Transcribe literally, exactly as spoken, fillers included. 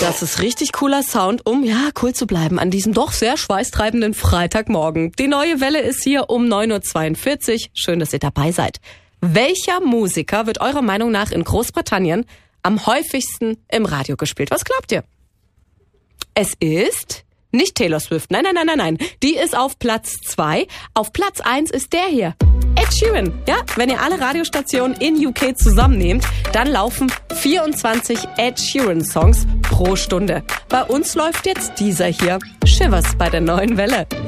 Das ist richtig cooler Sound, um, ja, cool zu bleiben an diesem doch sehr schweißtreibenden Freitagmorgen. Die neue Welle ist hier um neun Uhr zweiundvierzig. Schön, dass ihr dabei seid. Welcher Musiker wird eurer Meinung nach in Großbritannien am häufigsten im Radio gespielt? Was glaubt ihr? Es ist nicht Taylor Swift. Nein, nein, nein, nein, nein. Die ist auf Platz zwei. Auf Platz eins ist der hier. Ed Sheeran. Ja, wenn ihr alle Radiostationen in U K zusammennehmt, dann laufen vierundzwanzig Ed Sheeran Songs pro Stunde. Bei uns läuft jetzt dieser hier. Shivers bei der neuen Welle.